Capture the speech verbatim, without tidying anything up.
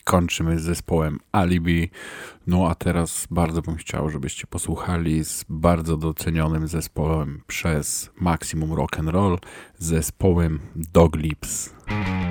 kończymy z zespołem Alibi. No a teraz bardzo bym chciał, żebyście posłuchali z bardzo docenionym zespołem przez Maximum Rock and Roll, zespołem Dog Lips.